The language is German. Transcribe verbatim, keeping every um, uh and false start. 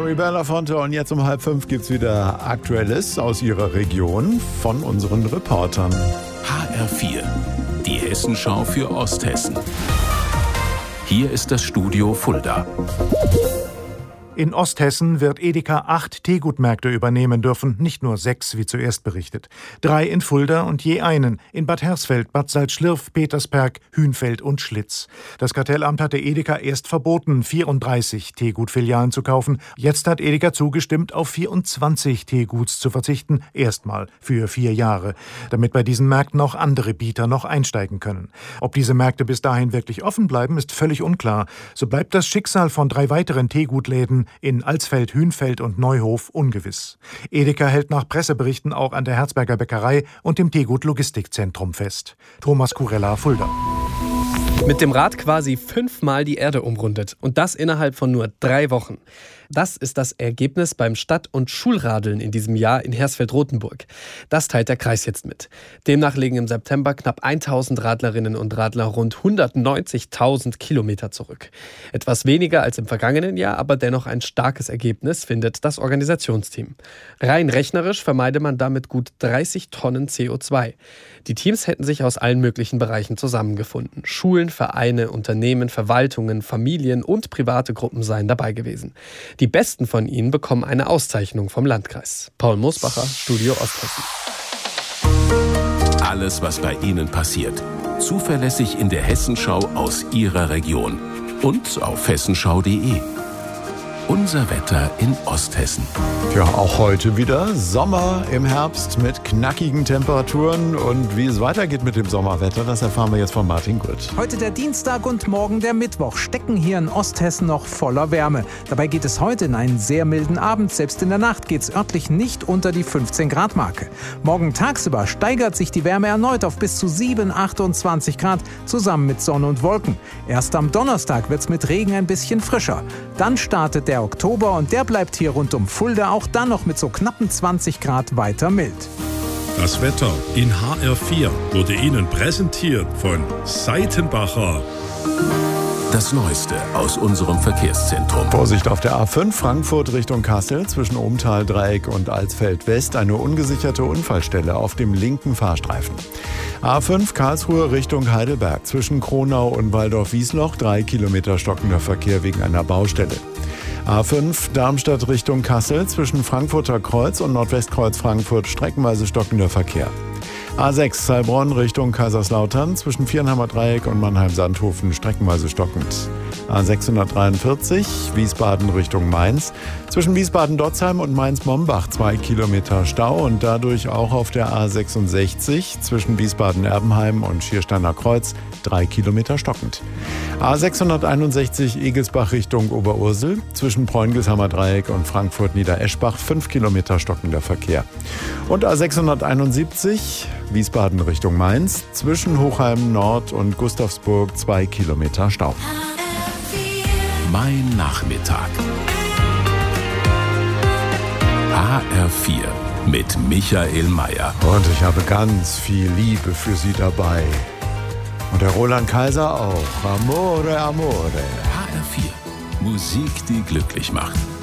Gary Belafonte, und jetzt um halb fünf gibt's wieder Aktuelles aus Ihrer Region von unseren Reportern. H R vier, die Hessenschau für Osthessen. Hier ist das Studio Fulda. In Osthessen wird Edeka acht Teegutmärkte übernehmen dürfen, nicht nur sechs, wie zuerst berichtet. Drei in Fulda und je einen in Bad Hersfeld, Bad Salzschlirf, Petersberg, Hünfeld und Schlitz. Das Kartellamt hatte Edeka erst verboten, vierunddreißig Teegutfilialen zu kaufen. Jetzt hat Edeka zugestimmt, auf vierundzwanzig Teeguts zu verzichten, erstmal für vier Jahre, damit bei diesen Märkten auch andere Bieter noch einsteigen können. Ob diese Märkte bis dahin wirklich offen bleiben, ist völlig unklar. So bleibt das Schicksal von drei weiteren Teegutläden in Alsfeld, Hünfeld und Neuhof ungewiss. Edeka hält nach Presseberichten auch an der Herzberger Bäckerei und dem Teegut Logistikzentrum fest. Thomas Kurella, Fulda. Mit dem Rad quasi fünfmal die Erde umrundet. Und das innerhalb von nur drei Wochen. Das ist das Ergebnis beim Stadt- und Schulradeln in diesem Jahr in Hersfeld-Rotenburg. Das teilt der Kreis jetzt mit. Demnach legen im September knapp tausend Radlerinnen und Radler rund hundertneunzigtausend Kilometer zurück. Etwas weniger als im vergangenen Jahr, aber dennoch ein starkes Ergebnis, findet das Organisationsteam. Rein rechnerisch vermeide man damit gut dreißig Tonnen C O zwei. Die Teams hätten sich aus allen möglichen Bereichen zusammengefunden. Schulen, Vereine, Unternehmen, Verwaltungen, Familien und private Gruppen seien dabei gewesen. Die besten von ihnen bekommen eine Auszeichnung vom Landkreis. Paul Mosbacher, Studio Osthessen. Alles, was bei Ihnen passiert. Zuverlässig in der Hessenschau aus Ihrer Region. Und auf hessenschau punkt de. Unser Wetter in Osthessen. Ja, auch heute wieder Sommer im Herbst mit knackigen Temperaturen. Und wie es weitergeht mit dem Sommerwetter, das erfahren wir jetzt von Martin Grütt. Heute der Dienstag und morgen der Mittwoch stecken hier in Osthessen noch voller Wärme. Dabei geht es heute in einen sehr milden Abend. Selbst in der Nacht geht es örtlich nicht unter die fünfzehn Grad Marke. Morgen tagsüber steigert sich die Wärme erneut auf bis zu sieben, achtundzwanzig Grad, zusammen mit Sonne und Wolken. Erst am Donnerstag wird es mit Regen ein bisschen frischer. Dann startet der Oktober und der bleibt hier rund um Fulda auch dann noch mit so knappen zwanzig Grad weiter mild. Das Wetter in H R vier wurde Ihnen präsentiert von Seitenbacher. Das Neueste aus unserem Verkehrszentrum. Vorsicht auf der A fünf Frankfurt Richtung Kassel zwischen Ohmtal-Dreieck und Alsfeld West. Eine ungesicherte Unfallstelle auf dem linken Fahrstreifen. A fünf Karlsruhe Richtung Heidelberg zwischen Kronau und Waldorf-Wiesloch. Drei Kilometer stockender Verkehr wegen einer Baustelle. A fünf Darmstadt Richtung Kassel zwischen Frankfurter Kreuz und Nordwestkreuz Frankfurt streckenweise stockender Verkehr. A sechs Heilbronn Richtung Kaiserslautern zwischen Viernheimer Dreieck und Mannheim-Sandhofen streckenweise stockend. A sechshundertdreiundvierzig Wiesbaden Richtung Mainz zwischen Wiesbaden-Dotzheim und Mainz-Mombach zwei Kilometer Stau und dadurch auch auf der A sechsundsechzig zwischen Wiesbaden-Erbenheim und Schiersteiner Kreuz drei Kilometer stockend. A sechshunderteinundsechzig Egelsbach Richtung Oberursel zwischen Preungesheimer Dreieck und Frankfurt-Niedereschbach fünf Kilometer stockender Verkehr. Und A sechshunderteinundsiebzig Wiesbaden Richtung Mainz zwischen Hochheim Nord und Gustavsburg zwei Kilometer Stau. Mein Nachmittag. H R vier mit Michael Mayer. Und ich habe ganz viel Liebe für Sie dabei. Und der Roland Kaiser auch. Amore, amore. H R vier. Musik, die glücklich macht.